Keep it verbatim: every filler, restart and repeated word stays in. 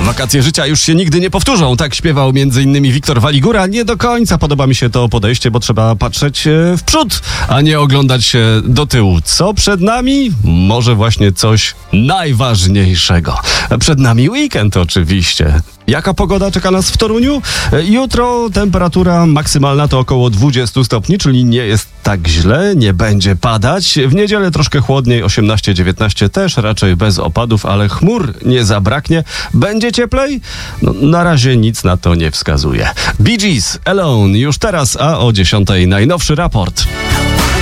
Wakacje życia już się nigdy nie powtórzą, tak śpiewał między innymi Wiktor Waligura. Nie do końca podoba mi się to podejście, bo trzeba patrzeć w przód, a nie oglądać się do tyłu. Co przed nami? Może właśnie coś najważniejszego. Przed nami weekend oczywiście. Jaka pogoda czeka nas w Toruniu? Jutro temperatura maksymalna to około dwadzieścia stopni, czyli nie jest tak źle, nie będzie padać. W niedzielę troszkę chłodniej, osiemnaście dziewiętnaście, też raczej bez opadów, ale chmur nie zabraknie. Będzie cieplej? No, na razie nic na to nie wskazuje. Bee Gees, Alone już teraz, a o dziesiątej najnowszy raport.